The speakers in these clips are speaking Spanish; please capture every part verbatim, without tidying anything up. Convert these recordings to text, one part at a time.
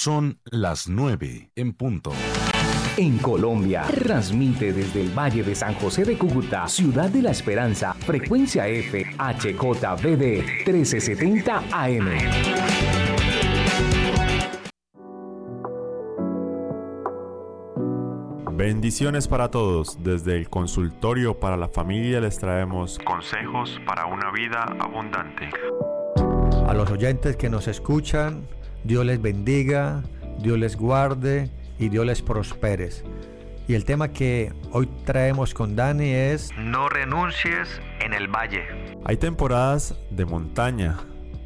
Son las nueve en punto. En Colombia, transmite desde el Valle de San José de Cúcuta, Ciudad de la Esperanza, frecuencia F, H J B D trece setenta A M. Bendiciones para todos. Desde el consultorio para la familia les traemos consejos para una vida abundante. A los oyentes que nos escuchan, Dios les bendiga, Dios les guarde y Dios les prospere. Y el tema que hoy traemos con Dani es: no renuncies en el valle. Hay temporadas de montaña,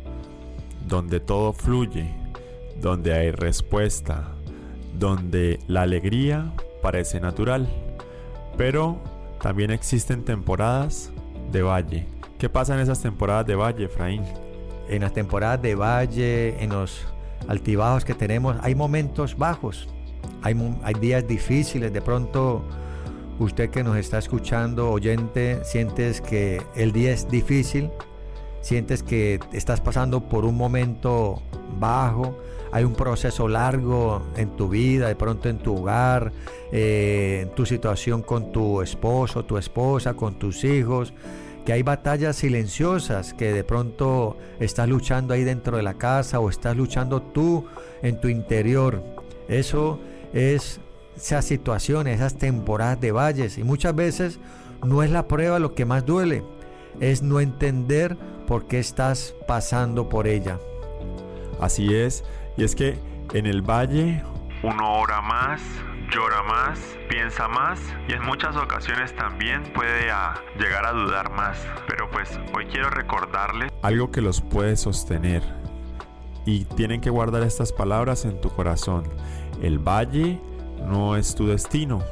donde todo fluye, donde hay respuesta, donde la alegría parece natural. Pero también existen temporadas de valle. ¿Qué pasa en esas temporadas de valle, Efraín? En las temporadas de valle, en los altibajos que tenemos, hay momentos bajos. Hay, hay días difíciles. De pronto, usted que nos está escuchando, oyente, sientes que el día es difícil, sientes que estás pasando por un momento bajo, hay un proceso largo en tu vida, de pronto en tu hogar, eh, en tu situación con tu esposo, tu esposa, con tus hijos, que hay batallas silenciosas que de pronto estás luchando ahí dentro de la casa o estás luchando tú en tu interior. Eso es esas situaciones, esas temporadas de valles, y muchas veces no es la prueba lo que más duele, es no entender por qué estás pasando por ella. Así es, y es que en el valle uno ora más, llora más, piensa más y en muchas ocasiones también puede a llegar a dudar más. Pero pues hoy quiero recordarles algo que los puede sostener y tienen que guardar estas palabras en tu corazón. El valle no es tu destino,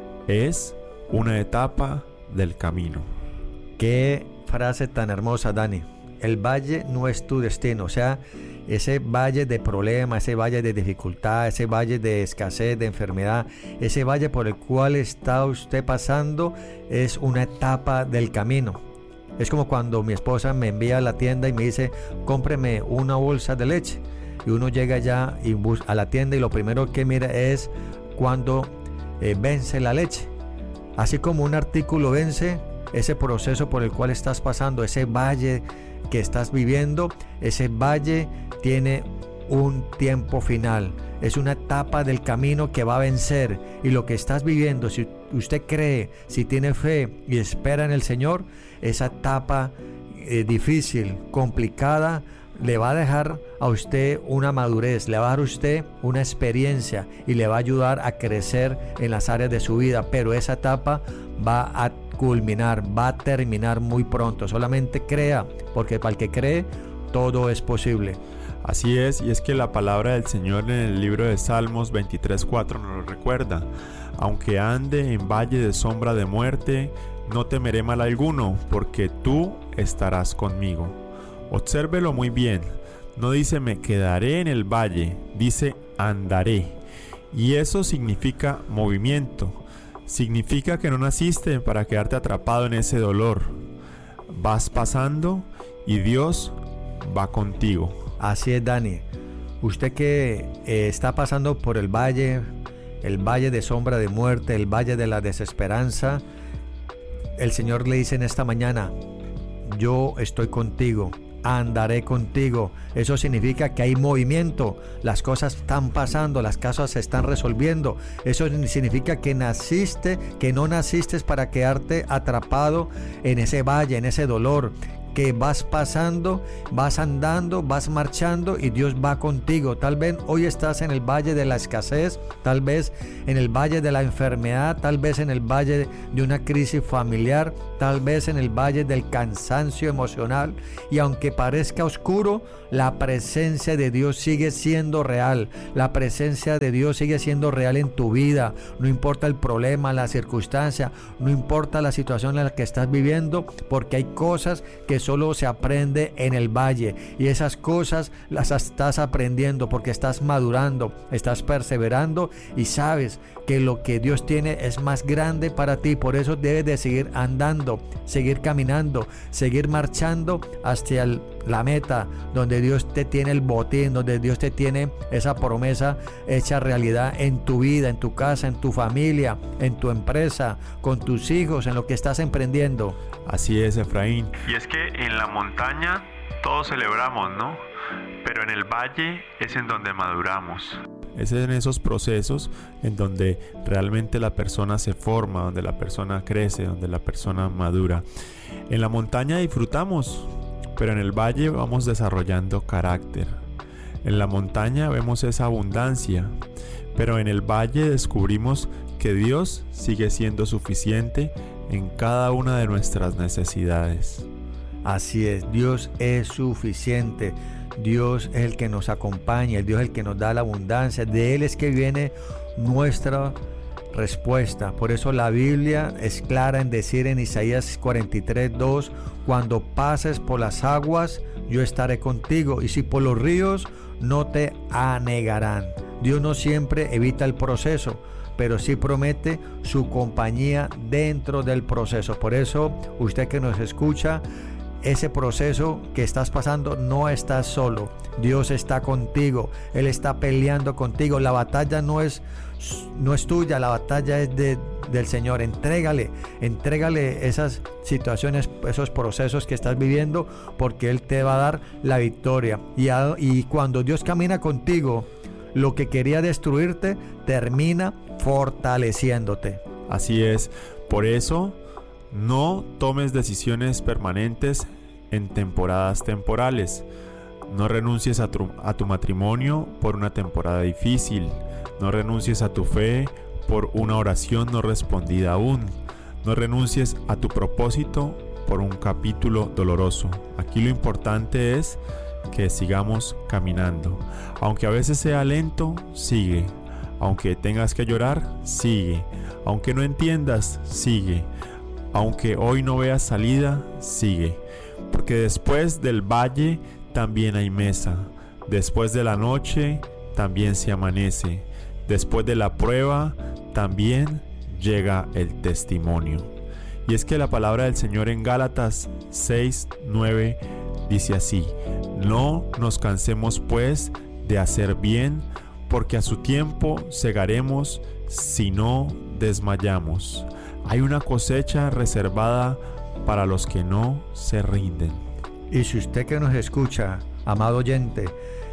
es una etapa del camino. Qué frase tan hermosa, Dani. El valle no es tu destino, o sea, ese valle de problemas, ese valle de dificultad, ese valle de escasez, de enfermedad, ese valle por el cual está usted pasando es una etapa del camino. Es como cuando mi esposa me envía a la tienda y me dice: cómpreme una bolsa de leche. Y uno llega allá y bus- a la tienda y lo primero que mira es cuando eh, vence la leche. Así como un artículo vence, ese proceso por el cual estás pasando, ese valle que estás viviendo, ese valle tiene un tiempo final, es una etapa del camino que va a vencer. Y lo que estás viviendo, si usted cree, si tiene fe y espera en el Señor, esa etapa eh, difícil, complicada, le va a dejar a usted una madurez, le va a dar a usted una experiencia y le va a ayudar a crecer en las áreas de su vida. Pero esa etapa va a culminar, va a terminar muy pronto. Solamente crea, porque para el que cree todo es posible. Así es, y es que la palabra del Señor en el libro de Salmos veintitrés cuatro nos lo recuerda: aunque ande en valle de sombra de muerte, no temeré mal alguno, porque tú estarás conmigo. Obsérvelo muy bien, no dice me quedaré en el valle, dice andaré, y eso significa movimiento. Significa que no naciste para quedarte atrapado en ese dolor. Vas pasando y Dios va contigo. Así es, Dani. Usted que eh, está pasando por el valle, el valle de sombra de muerte, el valle de la desesperanza, el Señor le dice en esta mañana: yo estoy contigo, andaré contigo. Eso significa que hay movimiento, las cosas están pasando, las cosas se están resolviendo. Eso significa que naciste, que no naciste para quedarte atrapado en ese valle, en ese dolor, que vas pasando, vas andando, vas marchando y Dios va contigo. Tal vez hoy estás en el valle de la escasez, tal vez en el valle de la enfermedad, tal vez en el valle de una crisis familiar, tal vez en el valle del cansancio emocional, y aunque parezca oscuro, la presencia de Dios sigue siendo real. La presencia de Dios sigue siendo real en tu vida. No importa el problema, la circunstancia, no importa la situación en la que estás viviendo, porque hay cosas que solo se aprende en el valle, y esas cosas las estás aprendiendo porque estás madurando, estás perseverando y sabes que lo que Dios tiene es más grande para ti. Por eso debes de seguir andando, seguir caminando, seguir marchando hacia el la meta, donde Dios te tiene el botín, donde Dios te tiene esa promesa hecha realidad en tu vida, en tu casa, en tu familia, en tu empresa, con tus hijos, en lo que estás emprendiendo. Así es, Efraín. Y es que en la montaña todos celebramos, ¿no? Pero en el valle es en donde maduramos. Es en esos procesos en donde realmente la persona se forma, donde la persona crece, donde la persona madura. En la montaña disfrutamos, pero en el valle vamos desarrollando carácter. En la montaña vemos esa abundancia, pero en el valle descubrimos que Dios sigue siendo suficiente en cada una de nuestras necesidades. Así es, Dios es suficiente. Dios es el que nos acompaña, Dios es el que nos da la abundancia. De Él es que viene nuestra respuesta. Por eso la Biblia es clara en decir en Isaías cuarenta y tres, dos: cuando pases por las aguas, yo estaré contigo, y si por los ríos, no te anegarán. Dios no siempre evita el proceso, pero sí promete su compañía dentro del proceso. Por eso, usted que nos escucha, ese proceso que estás pasando, no estás solo. Dios está contigo, Él está peleando contigo. La batalla no es, no es tuya, la batalla es de, del Señor. Entrégale, entrégale esas situaciones, esos procesos que estás viviendo, porque Él te va a dar la victoria. Y, a, y cuando Dios camina contigo, lo que quería destruirte termina fortaleciéndote. Así es, por eso no tomes decisiones permanentes en temporadas temporales. No renuncies a tu, a tu matrimonio por una temporada difícil. No renuncies a tu fe por una oración no respondida aún. No renuncies a tu propósito por un capítulo doloroso. Aquí lo importante es que sigamos caminando. Aunque a veces sea lento, sigue. Aunque tengas que llorar, sigue. Aunque no entiendas, sigue. Aunque hoy no veas salida, sigue. Porque después del valle también hay mesa. Después de la noche también se amanece. Después de la prueba también llega el testimonio. Y es que la palabra del Señor en Gálatas seis, nueve dice así: no nos cansemos pues de hacer bien, porque a su tiempo segaremos si no desmayamos. Hay una cosecha reservada para los que no se rinden. Y si usted que nos escucha, amado oyente,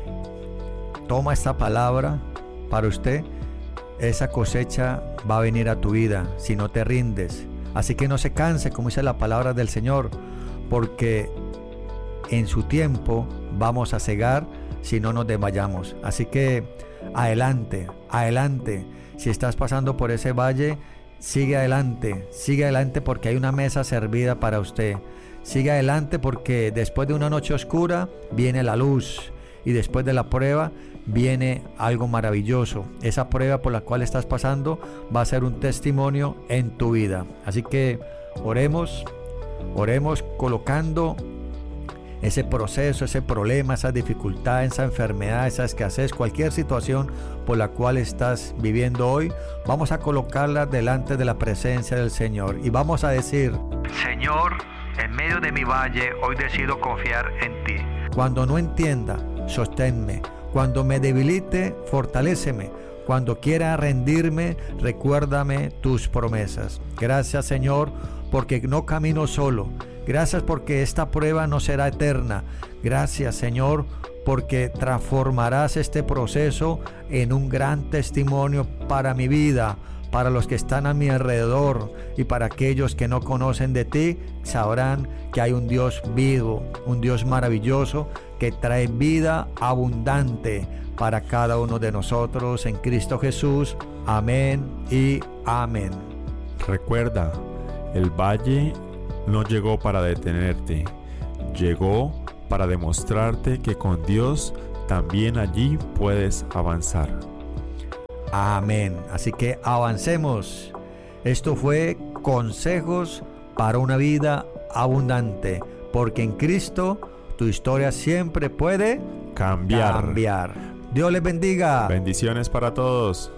toma esta palabra para usted, esa cosecha va a venir a tu vida si no te rindes. Así que no se canse, como dice la palabra del Señor, porque en su tiempo vamos a cegar si no nos desmayamos. Así que adelante, adelante. Si estás pasando por ese valle, sigue adelante, sigue adelante, porque hay una mesa servida para usted. Sigue adelante, porque después de una noche oscura viene la luz, y después de la prueba viene algo maravilloso. Esa prueba por la cual estás pasando va a ser un testimonio en tu vida. Así que oremos, oremos colocando ese proceso, ese problema, esa dificultad, esa enfermedad, esa escasez, cualquier situación por la cual estás viviendo hoy, vamos a colocarla delante de la presencia del Señor y vamos a decir: Señor, en medio de mi valle hoy decido confiar en ti. Cuando no entienda, sosténme. Cuando me debilite, fortaléceme. Cuando quiera rendirme, recuérdame tus promesas. Gracias, Señor, porque no camino solo. Gracias porque esta prueba no será eterna. Gracias, Señor, porque transformarás este proceso en un gran testimonio para mi vida, para los que están a mi alrededor, y para aquellos que no conocen de ti, sabrán que hay un Dios vivo, un Dios maravilloso que trae vida abundante para cada uno de nosotros en Cristo Jesús. Amén y amén. Recuerda, el valle no llegó para detenerte, llegó para demostrarte que con Dios también allí puedes avanzar. Amén. Así que avancemos. Esto fue Consejos para una vida abundante, porque en Cristo tu historia siempre puede cambiar. cambiar. Dios les bendiga. Bendiciones para todos.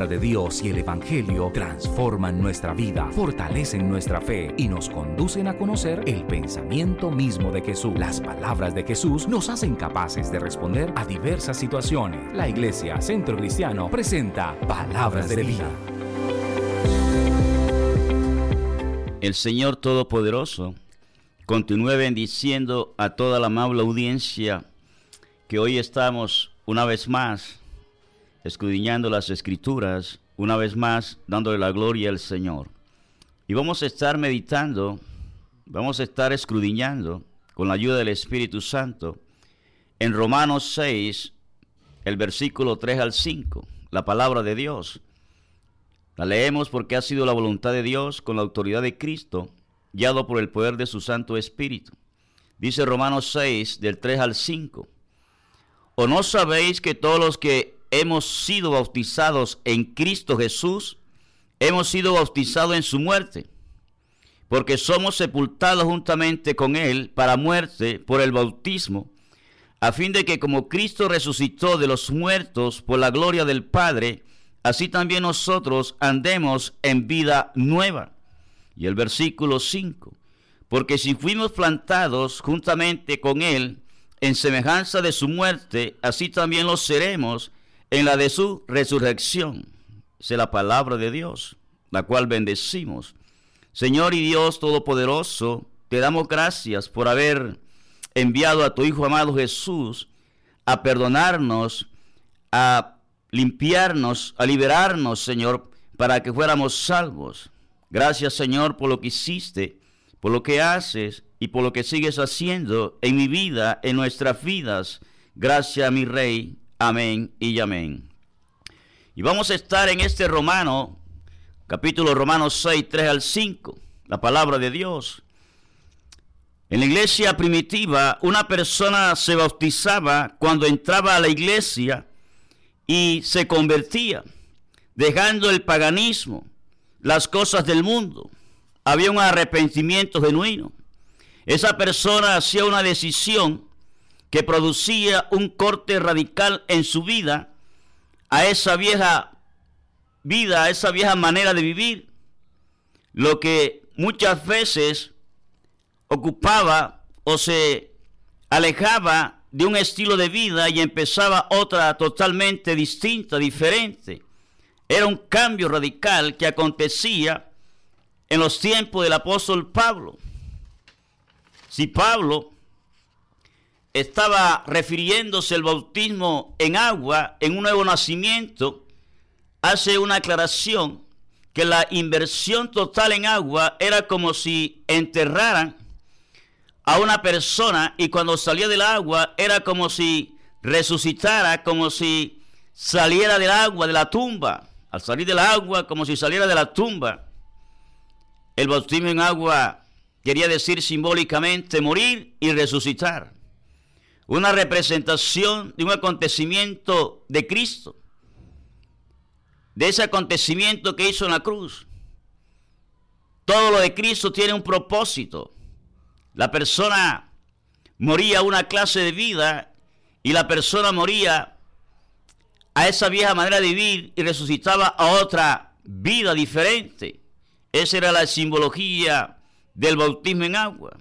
de Dios y el Evangelio transforman nuestra vida, fortalecen nuestra fe y nos conducen a conocer el pensamiento mismo de Jesús. Las palabras de Jesús nos hacen capaces de responder a diversas situaciones. La Iglesia Centro Cristiano presenta Palabras de Vida. El Señor Todopoderoso continúe bendiciendo a toda la amable audiencia que hoy estamos una vez más escudriñando las Escrituras, una vez más dándole la gloria al Señor. Y vamos a estar meditando, vamos a estar escudriñando con la ayuda del Espíritu Santo en Romanos seis, el versículo tres al cinco, la palabra de Dios. La leemos porque ha sido la voluntad de Dios con la autoridad de Cristo, guiado por el poder de su Santo Espíritu. Dice Romanos seis, del tres al cinco. ¿O no sabéis que todos los que hemos sido bautizados en Cristo Jesús, hemos sido bautizados en su muerte? Porque somos sepultados juntamente con Él para muerte por el bautismo, a fin de que como Cristo resucitó de los muertos por la gloria del Padre, así también nosotros andemos en vida nueva. Y el versículo cinco, porque si fuimos plantados juntamente con Él en semejanza de su muerte, así también lo seremos en la de su resurrección. Esa es la palabra de Dios, la cual bendecimos. Señor y Dios Todopoderoso, te damos gracias por haber enviado a tu Hijo amado Jesús a perdonarnos, a limpiarnos, a liberarnos, Señor, para que fuéramos salvos. Gracias, Señor, por lo que hiciste, por lo que haces y por lo que sigues haciendo en mi vida, en nuestras vidas. Gracias, mi Rey. Amén y amén. Y vamos a estar en este Romano, capítulo Romanos seis, tres al cinco, la palabra de Dios. En la iglesia primitiva, una persona se bautizaba cuando entraba a la iglesia y se convertía, dejando el paganismo, las cosas del mundo. Había un arrepentimiento genuino. Esa persona hacía una decisión que producía un corte radical en su vida a esa vieja vida, a esa vieja manera de vivir, lo que muchas veces ocupaba o se alejaba de un estilo de vida y empezaba otra totalmente distinta, diferente. Era un cambio radical que acontecía en los tiempos del apóstol Pablo. Si Pablo estaba refiriéndose al bautismo en agua, en un nuevo nacimiento, hace una aclaración que la inversión total en agua era como si enterraran a una persona y cuando salía del agua era como si resucitara, como si saliera del agua, de la tumba. Al salir del agua, como si saliera de la tumba. El bautismo en agua quería decir simbólicamente morir y resucitar. Una representación de un acontecimiento de Cristo, de ese acontecimiento que hizo en la cruz. Todo lo de Cristo tiene un propósito. La persona moría a una clase de vida y la persona moría a esa vieja manera de vivir y resucitaba a otra vida diferente. Esa era la simbología del bautismo en agua.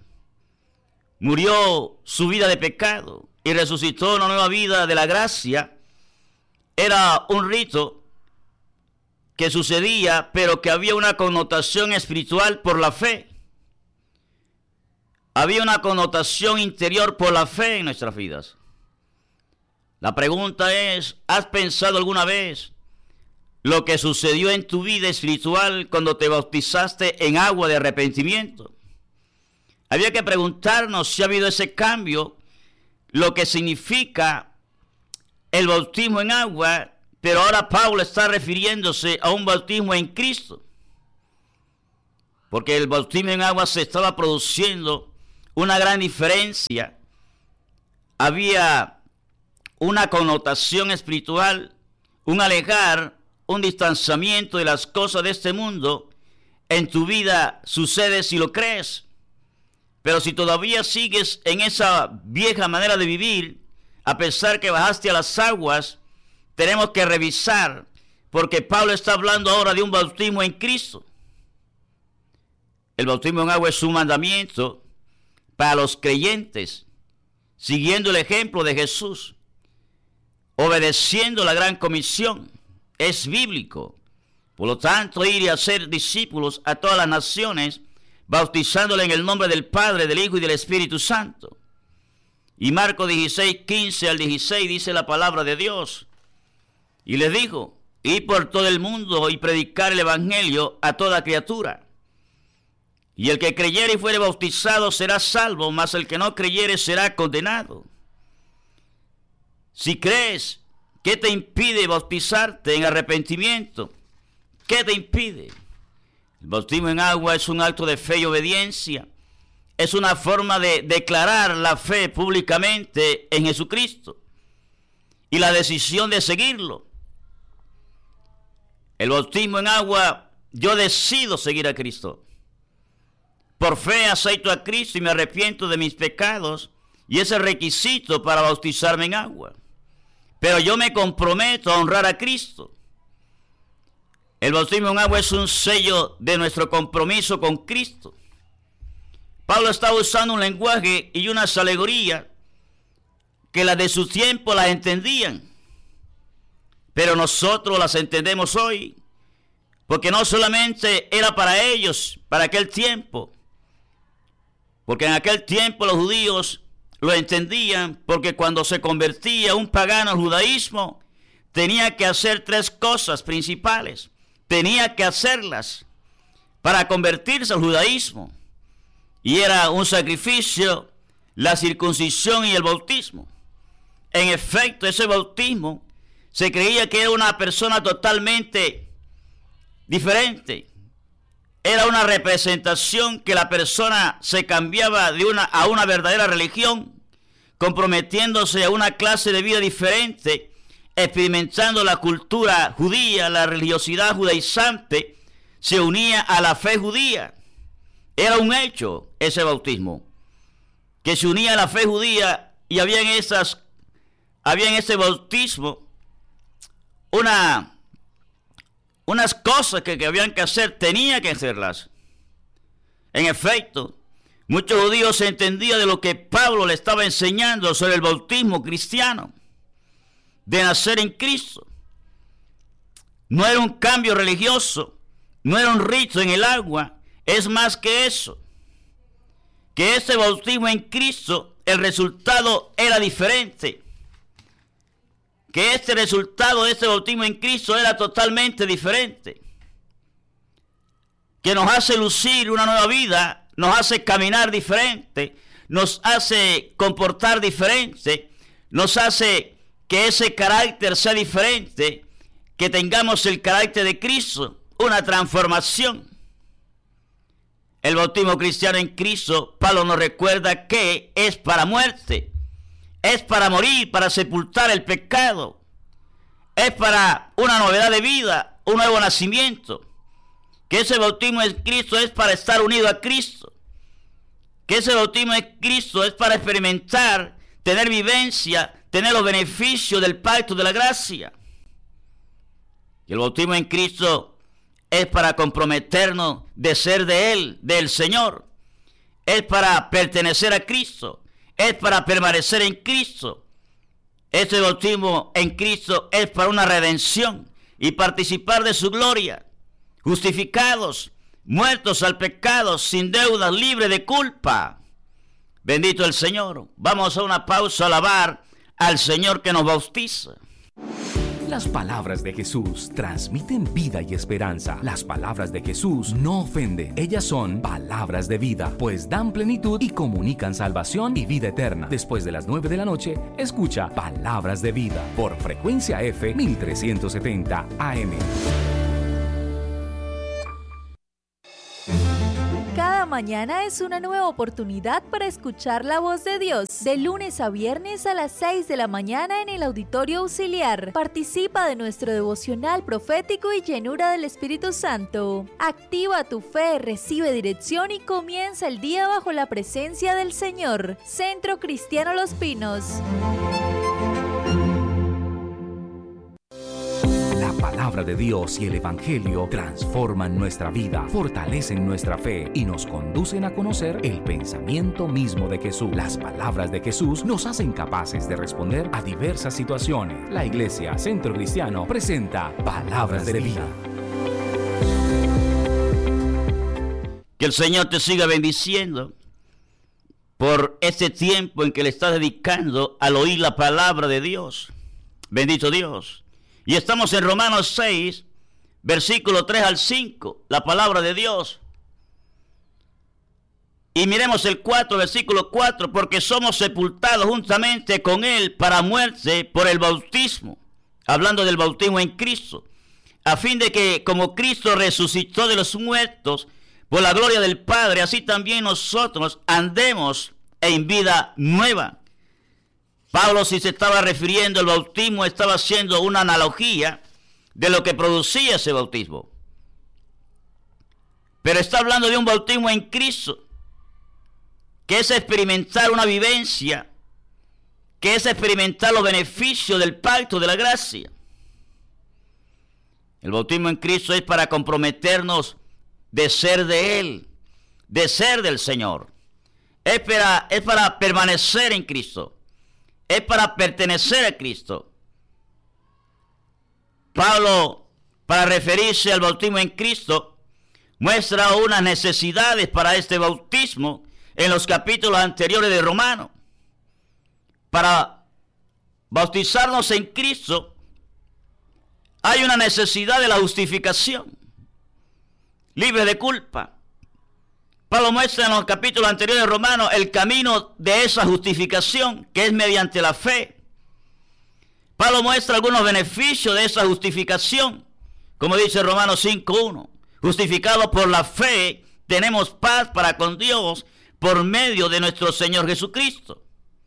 Murió su vida de pecado y resucitó una nueva vida de la gracia. Era un rito que sucedía, pero que había una connotación espiritual por la fe. Había una connotación interior por la fe en nuestras vidas. La pregunta es, ¿has pensado alguna vez lo que sucedió en tu vida espiritual cuando te bautizaste en agua de arrepentimiento? Había que preguntarnos si ha habido ese cambio, lo que significa el bautismo en agua, pero ahora Pablo está refiriéndose a un bautismo en Cristo. Porque el bautismo en agua se estaba produciendo una gran diferencia. Había una connotación espiritual, un alejar, un distanciamiento de las cosas de este mundo. En tu vida sucede si lo crees. Pero si todavía sigues en esa vieja manera de vivir, a pesar que bajaste a las aguas, tenemos que revisar porque Pablo está hablando ahora de un bautismo en Cristo. El bautismo en agua es un mandamiento para los creyentes, siguiendo el ejemplo de Jesús, obedeciendo la gran comisión. Es bíblico. Por lo tanto, ir y hacer discípulos a todas las naciones, bautizándoles en el nombre del Padre, del Hijo y del Espíritu Santo. Y Marcos dieciséis, quince al dieciséis dice la palabra de Dios. Y les dijo, id por todo el mundo y predicar el evangelio a toda criatura. Y el que creyere y fuere bautizado será salvo, mas el que no creyere será condenado. Si crees, ¿qué te impide bautizarte en arrepentimiento? ¿Qué te impide? El bautismo en agua es un acto de fe y obediencia. Es una forma de declarar la fe públicamente en Jesucristo y la decisión de seguirlo. El bautismo en agua, yo decido seguir a Cristo. Por fe acepto a Cristo y me arrepiento de mis pecados, y ese es requisito para bautizarme en agua. Pero yo me comprometo a honrar a Cristo. El bautismo en agua es un sello de nuestro compromiso con Cristo. Pablo está usando un lenguaje y unas alegorías que las de su tiempo las entendían, pero nosotros las entendemos hoy, porque no solamente era para ellos, para aquel tiempo, porque en aquel tiempo los judíos lo entendían, porque cuando se convertía un pagano al judaísmo, tenía que hacer tres cosas principales. Tenía que hacerlas para convertirse al judaísmo. Y era un sacrificio, la circuncisión y el bautismo. En efecto, ese bautismo se creía que era una persona totalmente diferente. Era una representación que la persona se cambiaba de una a una verdadera religión, comprometiéndose a una clase de vida diferente, experimentando la cultura judía, la religiosidad judaizante, se unía a la fe judía. Era un hecho ese bautismo, que se unía a la fe judía, y había en, esas, había en ese bautismo una, unas cosas que, que habían que hacer, tenía que hacerlas. En efecto, muchos judíos entendían de lo que Pablo le estaba enseñando sobre el bautismo cristiano, de nacer en Cristo. No era un cambio religioso, no era un rito en el agua, es más que eso. Que ese bautismo en Cristo, el resultado era diferente. Que este resultado de este bautismo en Cristo era totalmente diferente. Que nos hace lucir una nueva vida, nos hace caminar diferente, nos hace comportar diferente, nos hace que ese carácter sea diferente, que tengamos el carácter de Cristo, una transformación. El bautismo cristiano en Cristo, Pablo nos recuerda que es para muerte, es para morir, para sepultar el pecado, es para una novedad de vida, un nuevo nacimiento. Que ese bautismo en Cristo es para estar unido a Cristo, que ese bautismo en Cristo es para experimentar, tener vivencia, tener los beneficios del pacto de la gracia. Y el bautismo en Cristo es para comprometernos de ser de Él, del Señor. Es para pertenecer a Cristo, es para permanecer en Cristo. Este bautismo en Cristo es para una redención y participar de su gloria. Justificados, muertos al pecado, sin deudas, libres de culpa. Bendito el Señor. Vamos a una pausa a alabar al Señor que nos bautiza. Las palabras de Jesús transmiten vida y esperanza. Las palabras de Jesús no ofenden. Ellas son palabras de vida, pues dan plenitud y comunican salvación y vida eterna. Después de las nueve de la noche, escucha Palabras de Vida por Frecuencia F mil trescientos setenta A M. Cada mañana es una nueva oportunidad para escuchar la voz de Dios. De lunes a viernes a las seis de la mañana en el Auditorio Auxiliar. Participa de nuestro devocional profético y llenura del Espíritu Santo. Activa tu fe, recibe dirección y comienza el día bajo la presencia del Señor. Centro Cristiano Los Pinos. La palabra palabra de Dios y el Evangelio transforman nuestra vida, fortalecen nuestra fe y nos conducen a conocer el pensamiento mismo de Jesús. Las palabras de Jesús nos hacen capaces de responder a diversas situaciones. La Iglesia Centro Cristiano presenta Palabras de Vida. Que el Señor te siga bendiciendo por este tiempo en que le estás dedicando al oír la palabra de Dios. Bendito Dios. Y estamos en Romanos seis, versículo tres al cinco, la palabra de Dios. Y miremos el cuatro, versículo cuatro, porque somos sepultados juntamente con Él para muerte por el bautismo, hablando del bautismo en Cristo, a fin de que como Cristo resucitó de los muertos por la gloria del Padre, así también nosotros andemos en vida nueva. Pablo, si se estaba refiriendo al bautismo, estaba haciendo una analogía de lo que producía ese bautismo. Pero está hablando de un bautismo en Cristo, que es experimentar una vivencia, que es experimentar los beneficios del pacto de la gracia. El bautismo en Cristo es para comprometernos de ser de Él, de ser del Señor. Es para, es para permanecer en Cristo. Es para pertenecer a Cristo. Pablo, para referirse al bautismo en Cristo, muestra unas necesidades para este bautismo en los capítulos anteriores de Romanos. Para bautizarnos en Cristo, hay una necesidad de la justificación, libre de culpa. Pablo muestra en los capítulos anteriores de Romanos el camino de esa justificación, que es mediante la fe. Pablo muestra algunos beneficios de esa justificación, como dice Romanos cinco uno. Justificados por la fe, tenemos paz para con Dios por medio de nuestro Señor Jesucristo.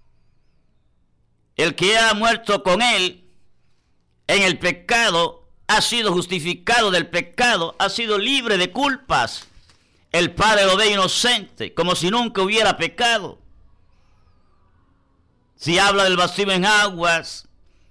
El que ha muerto con Él en el pecado, ha sido justificado del pecado, ha sido libre de culpas. El Padre lo ve inocente, como si nunca hubiera pecado. Si habla del bautismo en aguas,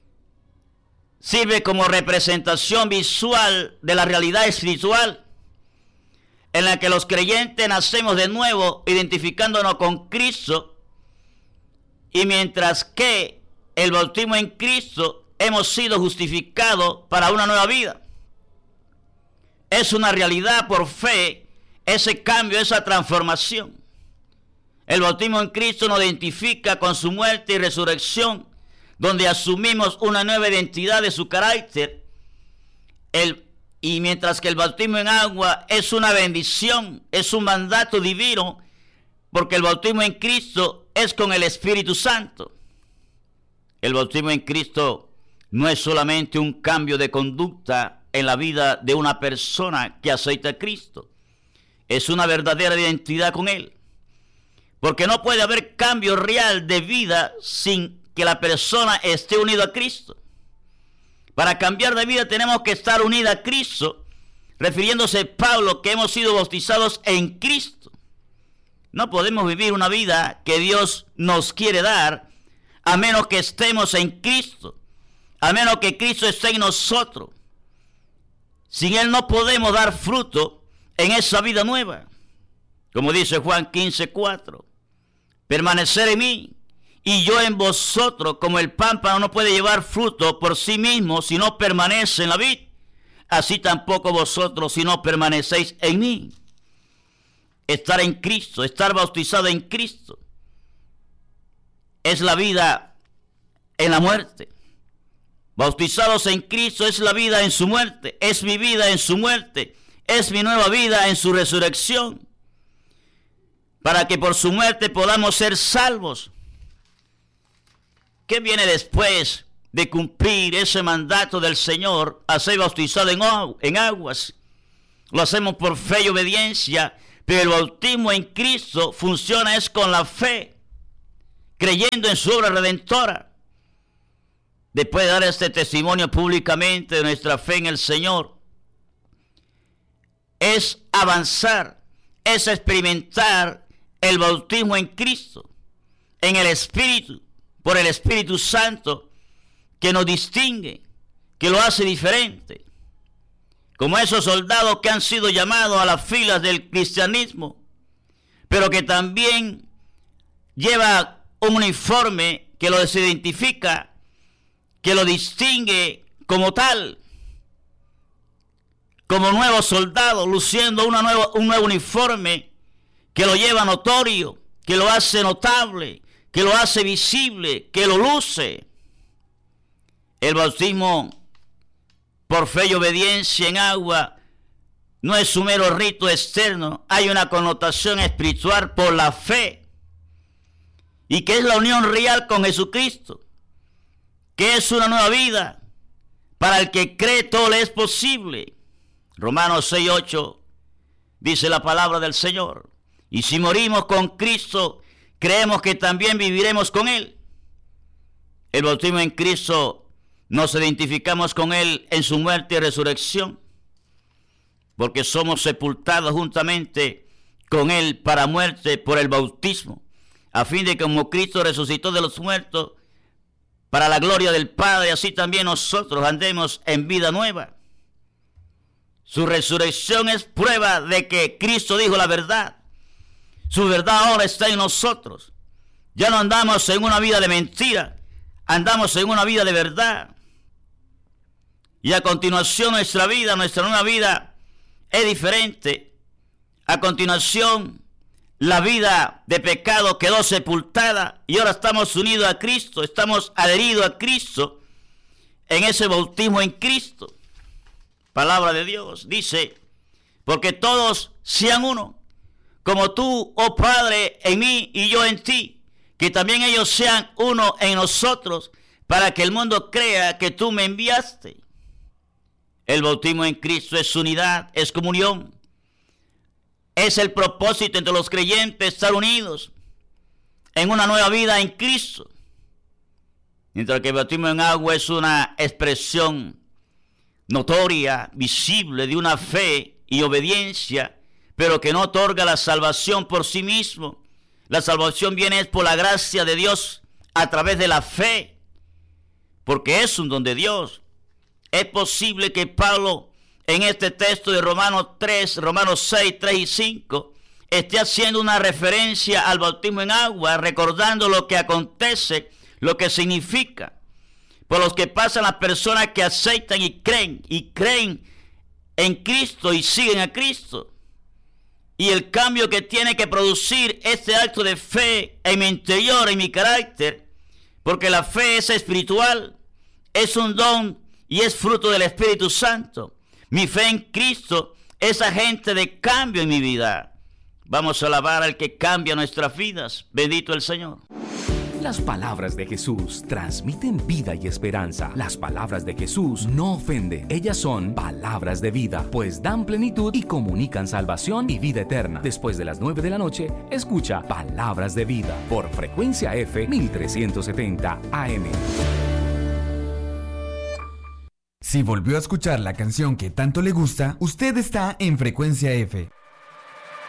sirve como representación visual de la realidad espiritual, en la que los creyentes nacemos de nuevo, identificándonos con Cristo, y mientras que el bautismo en Cristo hemos sido justificados para una nueva vida. Es una realidad por fe, ese cambio, esa transformación. El bautismo en Cristo nos identifica con su muerte y resurrección, donde asumimos una nueva identidad de su carácter. El, y mientras que el bautismo en agua es una bendición, es un mandato divino, porque el bautismo en Cristo es con el Espíritu Santo. El bautismo en Cristo no es solamente un cambio de conducta en la vida de una persona que acepta a Cristo. Es una verdadera identidad con Él. Porque no puede haber cambio real de vida sin que la persona esté unida a Cristo. Para cambiar de vida tenemos que estar unida a Cristo, refiriéndose Pablo que hemos sido bautizados en Cristo. No podemos vivir una vida que Dios nos quiere dar a menos que estemos en Cristo, a menos que Cristo esté en nosotros. Sin Él no podemos dar fruto en esa vida nueva. Como dice Juan quince cuatro, permanecer en mí y yo en vosotros, como el pámpano no puede llevar fruto por sí mismo si no permanece en la vid, así tampoco vosotros si no permanecéis en mí. Estar en Cristo, estar bautizado en Cristo, es la vida en la muerte. Bautizados en Cristo es la vida en su muerte, es mi vida en su muerte, es mi nueva vida en su resurrección, para que por su muerte podamos ser salvos. ¿Qué viene después de cumplir ese mandato del Señor a ser bautizado en, en aguas? Lo hacemos por fe y obediencia, pero el bautismo en Cristo funciona es con la fe, creyendo en su obra redentora. Después de dar este testimonio públicamente de nuestra fe en el Señor, es avanzar, es experimentar el bautismo en Cristo, en el Espíritu, por el Espíritu Santo, que nos distingue, que lo hace diferente. como esos soldados que han sido llamados a las filas del cristianismo, pero que también lleva un uniforme que los identifica, que lo distingue como tal, como nuevos soldados, luciendo una nueva, un nuevo uniforme que lo lleva notorio, que lo hace notable, que lo hace visible, que lo luce. El bautismo por fe y obediencia en agua no es un mero rito externo, hay una connotación espiritual por la fe, y que es la unión real con Jesucristo, que es una nueva vida. Para el que cree todo le es posible. Romanos seis ocho dice la palabra del Señor. Y si morimos con Cristo, creemos que también viviremos con Él. El bautismo en Cristo nos identificamos con Él en su muerte y resurrección, porque somos sepultados juntamente con Él para muerte por el bautismo, a fin de que como Cristo resucitó de los muertos para la gloria del Padre, así también nosotros andemos en vida nueva. Su resurrección es prueba de que Cristo dijo la verdad. Su verdad ahora está en nosotros. Ya no andamos en una vida de mentira, andamos en una vida de verdad. Y a continuación nuestra vida, nuestra nueva vida es diferente. A continuación la vida de pecado quedó sepultada y ahora estamos unidos a Cristo, estamos adheridos a Cristo en ese bautismo en Cristo. Palabra de Dios dice, porque todos sean uno, como tú, oh Padre, en mí y yo en ti, que también ellos sean uno en nosotros, para que el mundo crea que tú me enviaste. El bautismo en Cristo es unidad, es comunión. Es el propósito entre los creyentes estar unidos en una nueva vida en Cristo. Mientras que el bautismo en agua es una expresión notoria, visible de una fe y obediencia, pero que no otorga la salvación por sí mismo. La salvación viene por la gracia de Dios a través de la fe, porque es un don de Dios. Es posible que Pablo en este texto de Romanos tres, Romanos seis, tres y cinco esté haciendo una referencia al bautismo en agua, recordando lo que acontece, lo que significa. Por los que pasan las personas que aceptan y creen, y creen en Cristo y siguen a Cristo. Y el cambio que tiene que producir este acto de fe en mi interior, en mi carácter, porque la fe es espiritual, es un don y es fruto del Espíritu Santo. Mi fe en Cristo es agente de cambio en mi vida. Vamos a alabar al que cambia nuestras vidas. Bendito el Señor. Las palabras de Jesús transmiten vida y esperanza. Las palabras de Jesús no ofenden. Ellas son palabras de vida, pues dan plenitud y comunican salvación y vida eterna. Después de las nueve de la noche, escucha Palabras de Vida por Frecuencia F mil trescientos setenta A M. Si volvió a escuchar la canción que tanto le gusta, usted está en Frecuencia F.